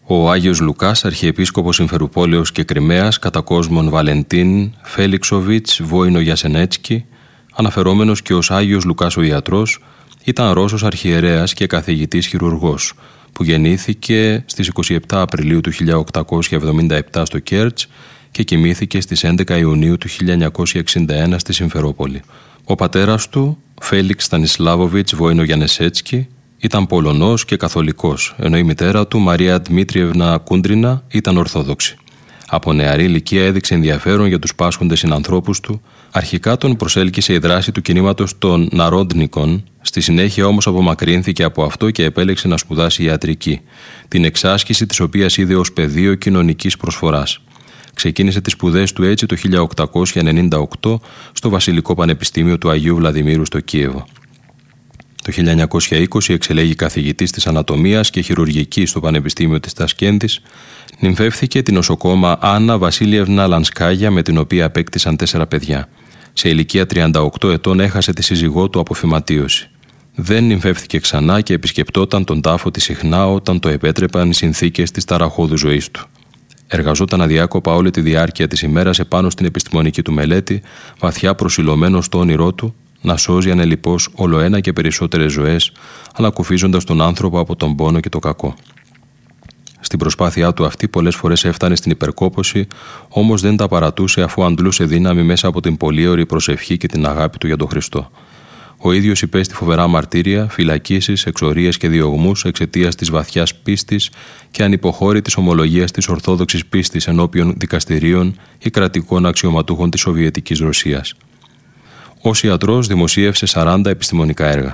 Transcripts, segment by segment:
Ο Άγιος Λουκάς, αρχιεπίσκοπος Συμφερουπόλεως και Κριμαίας, κατά κόσμον Βαλεντίν Φέλιξοβιτς Βόινο Γιασενέτσκι, αναφερόμενος και ως Άγιος Λουκάς ο Ιατρός, ήταν Ρώσος αρχιερέας και καθηγητής χειρουργός, που γεννήθηκε στις 27 Απριλίου του 1877 στο Κέρτς και κοιμήθηκε στις 11 Ιουνίου του 1961 στη Συμφερόπολη. Ο πατέρας του, Φέλιξ Στανισλάβοβιτς Βόινο Γιανεσέτσκι, ήταν Πολωνός και Καθολικός, ενώ η μητέρα του, Μαρία Δμήτριευνα Κούντρινα, ήταν Ορθόδοξη. Από νεαρή ηλικία έδειξε ενδιαφέρον για τους πάσχοντες συνανθρώπους του. Αρχικά τον προσέλκυσε η δράση του κινήματος των Ναρόντνικων, στη συνέχεια όμως απομακρύνθηκε από αυτό και επέλεξε να σπουδάσει ιατρική, την εξάσκηση της οποίας είδε ως πεδίο κοινωνικής προσφοράς. Ξεκίνησε τις σπουδές του έτσι το 1898 στο Βασιλικό Πανεπιστήμιο του Αγίου Βλαδιμήρου στο Κίεβο. Το 1920 εξελέγει καθηγητής της ανατομίας και χειρουργικής στο Πανεπιστήμιο της Τασκέντης. Νυμφεύθηκε την νοσοκόμα Άννα Βασίλιευνα Λανσκάγια, με την οποία απέκτησαν 4 παιδιά. Σε ηλικία 38 ετών έχασε τη σύζυγό του από φυματίωση. Δεν νυμφεύθηκε ξανά και επισκεπτόταν τον τάφο της συχνά όταν το επέτρεπαν οι συνθήκες της ταραχώδου ζωής του. Εργαζόταν αδιάκοπα όλη τη διάρκεια της ημέρας επάνω στην επιστημονική του μελέτη, βαθιά προσιλωμένο στο όνειρό του να σώζει ανελιπώς όλο ένα και περισσότερες ζωές, ανακουφίζοντας τον άνθρωπο από τον πόνο και το κακό. Στην προσπάθειά του αυτή πολλές φορές έφτανε στην υπερκόπωση, όμως δεν τα παρατούσε αφού αντλούσε δύναμη μέσα από την πολύωρη προσευχή και την αγάπη του για τον Χριστό. Ο ίδιος υπέστη φοβερά μαρτύρια, φυλακίσεις, εξορίες και διωγμούς εξαιτίας της βαθιάς πίστης και ανυποχώρητης ομολογίας της ορθόδοξης πίστης ενώπιον δικαστηρίων ή κρατικών αξιωματούχων της Σοβιετικής Ρωσίας. Ως ιατρός δημοσίευσε 40 επιστημονικά έργα.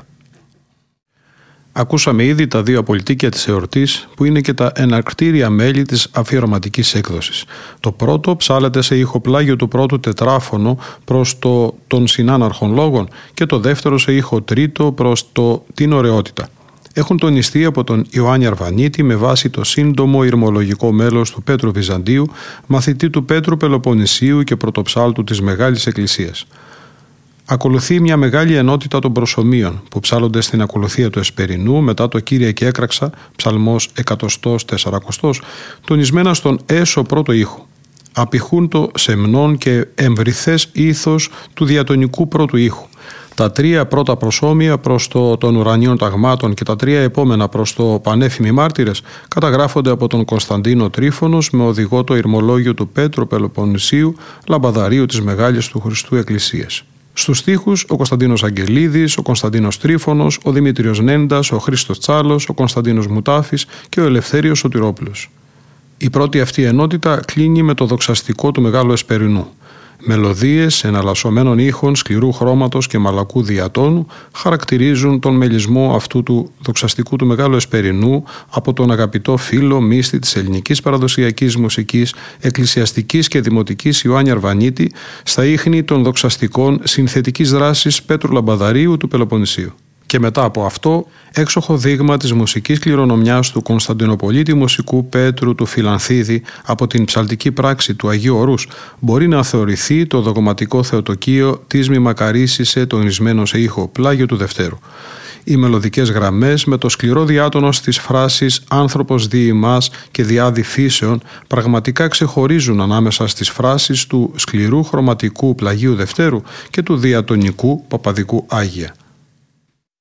Ακούσαμε ήδη τα 2 απολυτίκια της εορτής, που είναι και τα εναρκτήρια μέλη της αφιερωματικής έκδοσης. Το πρώτο ψάλεται σε ηχοπλάγιο του πρώτου τετράφωνο προς των συνάναρχων λόγων και το δεύτερο σε ήχο τρίτο προς την ωραιότητα. Έχουν τονιστεί από τον Ιωάννη Αρβανίτη με βάση το σύντομο ηρμολογικό μέλος του Πέτρου Βυζαντίου, μαθητή του Πέτρου Πελοποννησίου και πρωτοψάλτου της Μεγάλης Εκκλησίας. Ακολουθεί μια μεγάλη ενότητα των προσομείων που ψάλλονται στην ακολουθία του Εσπερινού μετά το Κύριε και έκραξα, ψαλμός 140, τονισμένα στον έσω πρώτο ήχο. Απηχούν το σεμνόν και εμβριθές ήθος του διατονικού πρώτου ήχου. Τα 3 πρώτα προσόμια προς των ουρανίων ταγμάτων και τα 3 επόμενα προς το πανέφημοι μάρτυρες καταγράφονται από τον Κωνσταντίνο Τρίφωνος με οδηγό το ηρμολόγιο του Πέτρου Πελοποννησίου, λαμπαδαρίου της Μεγάλης του Χριστού Εκκλησίας. Στους στίχους ο Κωνσταντίνος Αγγελίδης, ο Κωνσταντίνος Τρίφωνος, ο Δημήτριος Νέντας, ο Χρήστος Τσάλος, ο Κωνσταντίνος Μουτάφης και ο Ελευθέριος Σωτηρόπουλος. Η πρώτη αυτή ενότητα κλείνει με το δοξαστικό του Μεγάλου Εσπερινού. Μελωδίες εναλλασσομένων ήχων σκληρού χρώματος και μαλακού διατόνου χαρακτηρίζουν τον μελισμό αυτού του δοξαστικού του Μεγάλου Εσπερινού από τον αγαπητό φίλο μύστη της ελληνικής παραδοσιακής μουσικής, εκκλησιαστικής και δημοτικής Ιωάννη Αρβανίτη στα ίχνη των δοξαστικών συνθετικής δράσης Πέτρου Λαμπαδαρίου του Πελοποννησίου. Και μετά από αυτό, έξοχο δείγμα της μουσικής κληρονομιάς του Κωνσταντινοπολίτη μουσικού Πέτρου του Φιλανθίδη από την ψαλτική πράξη του Αγίου Ορούς, μπορεί να θεωρηθεί το δογματικό θεοτοκείο της μη μακαρίσισε τονισμένο σε ήχο πλάγιο του Δευτέρου. Οι μελωδικές γραμμές με το σκληρό διάτονο στις φράσεις «άνθρωπος δι' ημάς» και «διάδι φύσεων» πραγματικά ξεχωρίζουν ανάμεσα στις φράσεις του σκληρού χρωματικού πλαγίου Δευτέρου και του διατονικού παπαδικού Άγια.